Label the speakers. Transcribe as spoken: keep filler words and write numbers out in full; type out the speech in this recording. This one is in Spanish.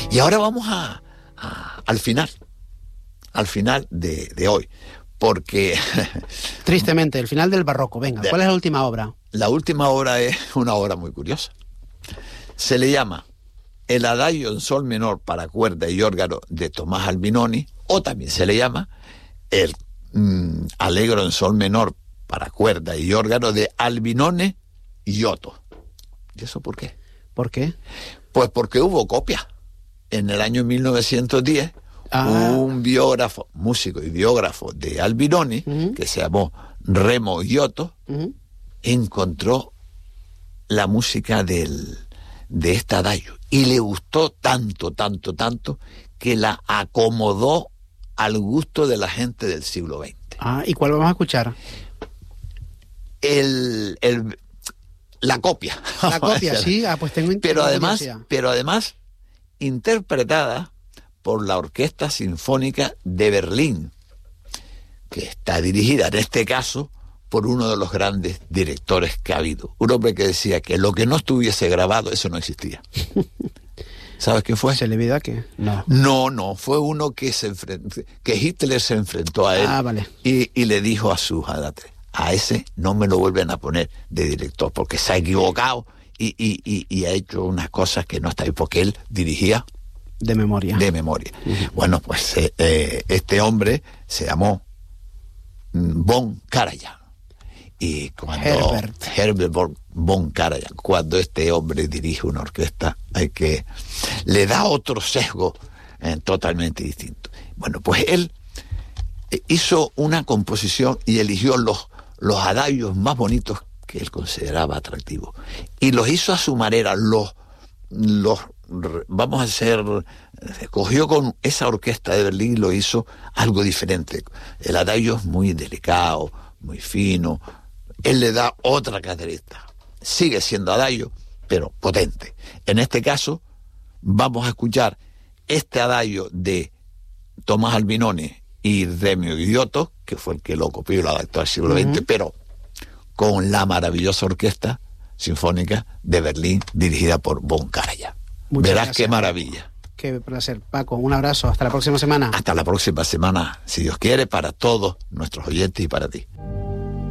Speaker 1: Y ahora vamos a, a al final, al final de, de hoy, porque...
Speaker 2: Tristemente, el final del barroco. Venga, ¿cuál es la última obra?
Speaker 1: La última obra es una obra muy curiosa. Se le llama El Adagio en sol menor para cuerda y órgano de Tomás Albinoni, o también se le llama El mmm, Allegro en sol menor para cuerda y órgano de Albinoni y Giotto. ¿Y eso por qué?
Speaker 2: ¿Por qué?
Speaker 1: Pues porque hubo copia. En el año mil novecientos diez, ah. un biógrafo, músico y biógrafo de Albinoni, uh-huh. que se llamó Remo Giotto, uh-huh. encontró la música del, de este adagio y le gustó tanto, tanto, tanto que la acomodó al gusto de la gente del siglo veinte.
Speaker 2: Ah, ¿y cuál vamos a escuchar?
Speaker 1: El, el la copia.
Speaker 2: La copia, sí, ah, pues tengo
Speaker 1: pero además, pero además interpretada por la Orquesta Sinfónica de Berlín, que está dirigida en este caso por uno de los grandes directores que ha habido. Un hombre que decía que lo que no estuviese grabado, eso no existía. ¿Sabes qué fue?
Speaker 2: ¿Se le olvida que? No.
Speaker 1: No, no, fue uno que se enfrentó, que Hitler se enfrentó a él
Speaker 2: ah, vale.
Speaker 1: y, y le dijo a sus adaptadores: a ese no me lo vuelven a poner de director, porque se ha equivocado y, y, y, y ha hecho unas cosas que no está ahí, porque él dirigía
Speaker 2: de memoria.
Speaker 1: De memoria. Uh-huh. Bueno, pues eh, eh, este hombre se llamó von Karajan. Y cuando
Speaker 2: Herbert,
Speaker 1: Herbert von Karajan, cuando este hombre dirige una orquesta, hay que le da otro sesgo eh, totalmente distinto. Bueno, pues él hizo una composición y eligió los los adagios más bonitos que él consideraba atractivos y los hizo a su manera, los los vamos a hacer, cogió con esa orquesta de Berlín y lo hizo algo diferente. El adagio es muy delicado, muy fino, él le da otra característica, sigue siendo adagio pero potente. En este caso vamos a escuchar este adagio de Tomás Albinoni y Remo Giotto, que fue el que lo copió y lo adaptó al siglo veinte, uh-huh. pero con la maravillosa Orquesta Sinfónica de Berlín, dirigida por von Karajan. Verás gracias. Qué maravilla.
Speaker 2: Qué placer, Paco. Un abrazo. Hasta la próxima semana.
Speaker 1: Hasta la próxima semana, si Dios quiere, para todos nuestros oyentes y para ti.